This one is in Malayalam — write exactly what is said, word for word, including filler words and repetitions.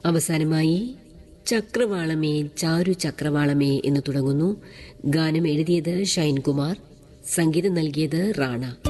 അവസാനമായി ചക്രവാളമേ ചാരു ചക്രവാളമേ എന്ന് തുടങ്ങുന്നു. ഗാനം എഴുതിയത് ഷൈൻകുമാർ, സംഗീതം നൽകിയത് റാണ.